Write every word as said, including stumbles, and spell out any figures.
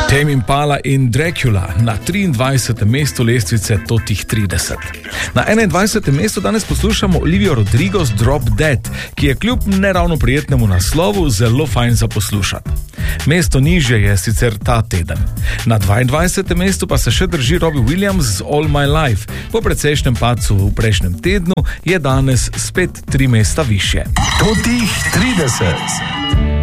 Tame Impala in Dracula na triindvajsetem mestu lestvice Totih trideset. Na enaindvajsetem mestu danes poslušamo Olivio Rodrigo z Drop Dead, ki je kljub neravno prijetnemu naslovu zelo fajn za poslušati. Mesto nižje je sicer ta teden. Na dvaindvajsetem mestu pa se še drži Robbie Williams z All My Life. Po precejšnjem padcu v prejšnjem tednu je danes spet tri mesta višje. Totih trideset.